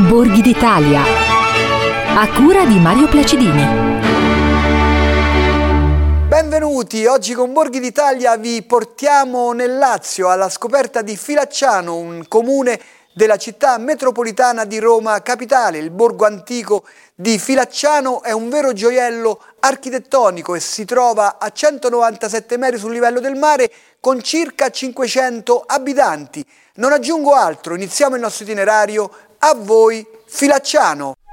Borghi d'Italia, a cura di Mario Placidini. Benvenuti, oggi con Borghi d'Italia vi portiamo nel Lazio alla scoperta di Filacciano, un comune della città metropolitana di Roma Capitale. Il borgo antico di Filacciano è un vero gioiello architettonico e si trova a 197 metri sul livello del mare con circa 500 abitanti. Non aggiungo altro, iniziamo il nostro itinerario. A voi Filacciano!